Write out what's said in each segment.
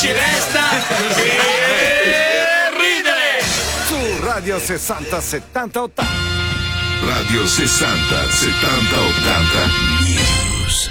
ci resta che ridere. Su Radio 60 70 80. Radio 60 70 80 News.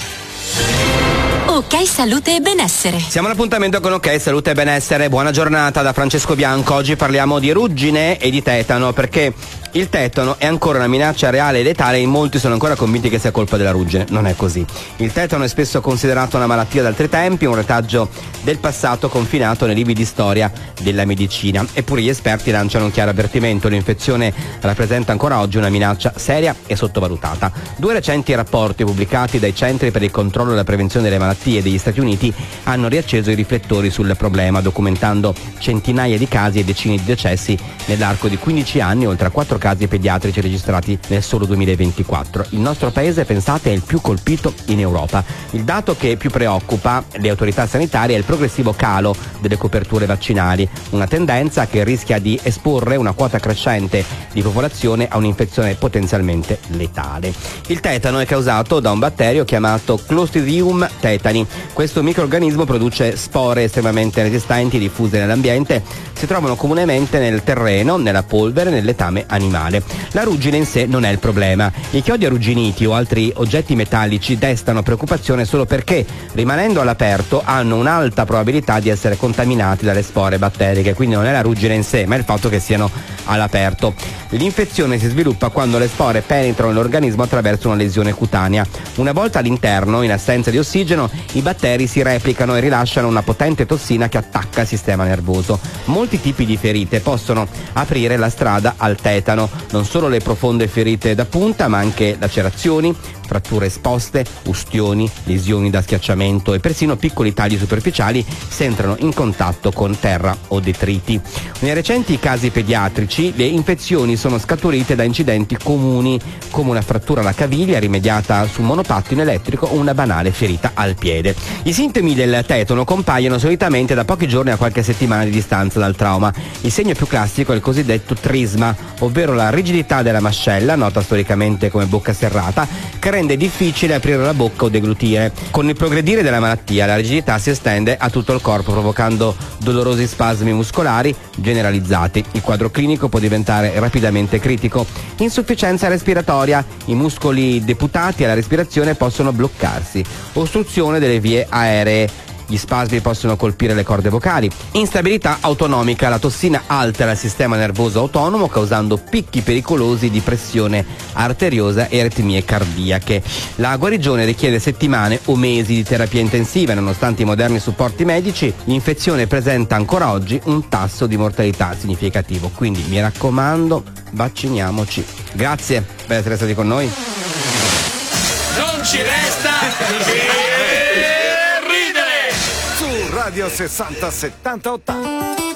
Ok Salute e Benessere. Siamo all'appuntamento con Ok Salute e Benessere. Buona giornata da Francesco Bianco. Oggi parliamo di ruggine e di tetano, perché il tetano è ancora una minaccia reale e letale e in molti sono ancora convinti che sia colpa della ruggine. Non è così. Il tetano è spesso considerato una malattia d'altri tempi, un retaggio del passato confinato nei libri di storia della medicina. Eppure gli esperti lanciano un chiaro avvertimento: l'infezione rappresenta ancora oggi una minaccia seria e sottovalutata. Due recenti rapporti pubblicati dai Centri per il controllo e la prevenzione delle malattie degli Stati Uniti hanno riacceso i riflettori sul problema, documentando centinaia di casi e decine di decessi nell'arco di 15 anni, oltre a 4 casi pediatrici registrati nel solo 2024. Il nostro paese, pensate, è il più colpito in Europa. Il dato che più preoccupa le autorità sanitarie è il progressivo calo delle coperture vaccinali, una tendenza che rischia di esporre una quota crescente di popolazione a un'infezione potenzialmente letale. Il tetano è causato da un batterio chiamato Clostridium tetani. Questo microrganismo produce spore estremamente resistenti diffuse nell'ambiente. Si trovano comunemente nel terreno, nella polvere, nel letame animale. La ruggine in sé non è il problema. I chiodi arrugginiti o altri oggetti metallici destano preoccupazione solo perché, rimanendo all'aperto, hanno un'alta probabilità di essere contaminati dalle spore batteriche. Quindi non è la ruggine in sé, ma il fatto che siano all'aperto. L'infezione si sviluppa quando le spore penetrano nell'organismo attraverso una lesione cutanea. Una volta all'interno, in assenza di ossigeno, i batteri si replicano e rilasciano una potente tossina che attacca il sistema nervoso. Molti tipi di ferite possono aprire la strada al tetano, non solo le profonde ferite da punta, ma anche lacerazioni, fratture esposte, ustioni, lesioni da schiacciamento e persino piccoli tagli superficiali se entrano in contatto con terra o detriti. Nei recenti casi pediatrici le infezioni sono scaturite da incidenti comuni, come una frattura alla caviglia rimediata su un monopattino elettrico o una banale ferita al piede. I sintomi del tetano compaiono solitamente da pochi giorni a qualche settimana di distanza dal trauma. Il segno più classico è il cosiddetto trisma, ovvero la rigidità della mascella, nota storicamente come bocca serrata, che rende difficile aprire la bocca o deglutire. Con il progredire della malattia la rigidità si estende a tutto il corpo, provocando dolorosi spasmi muscolari generalizzati. Il quadro clinico può diventare rapidamente critico. Insufficienza respiratoria: i muscoli deputati alla respirazione possono bloccarsi. Ostruzione delle vie aeree: gli spasmi possono colpire le corde vocali. Instabilità autonomica: la tossina altera il sistema nervoso autonomo, causando picchi pericolosi di pressione arteriosa e aritmie cardiache. La guarigione richiede settimane o mesi di terapia intensiva. Nonostante i moderni supporti medici, l'infezione presenta ancora oggi un tasso di mortalità significativo. Quindi mi raccomando, vacciniamoci. Grazie per essere stati con noi. Non ci resta che Radio 60 70 80.